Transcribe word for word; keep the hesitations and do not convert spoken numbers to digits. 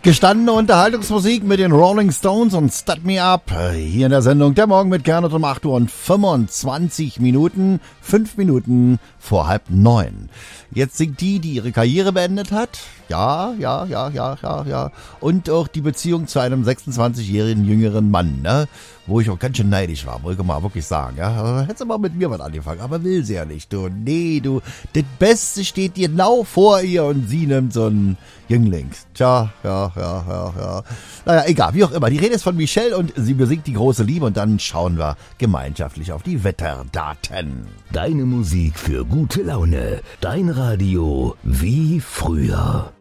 Gestandene Unterhaltungsmusik mit den Rolling Stones und Start Me Up. Hier in der Sendung Der Morgen mit Gernot um acht Uhr und fünfundzwanzig Minuten. Fünf Minuten vor halb neun. Jetzt singt die, die ihre Karriere beendet hat. Ja, ja, ja, ja, ja, ja. Und auch die Beziehung zu einem sechsundzwanzigjährigen jüngeren Mann, ne? Wo ich auch ganz schön neidisch war, wollte ich mal wirklich sagen, ja. Hättest du mal mit mir was angefangen, aber will sie ja nicht, du. Nee, du. Das Beste steht genau vor ihr und sie nimmt so einen Jüngling. Tja, ja, ja, ja, ja. Naja, egal, wie auch immer. Die Rede ist von Michelle und sie besingt die große Liebe und dann schauen wir gemeinschaftlich auf die Wetterdaten. Deine Musik für gute Laune. Dein Radio wie früher.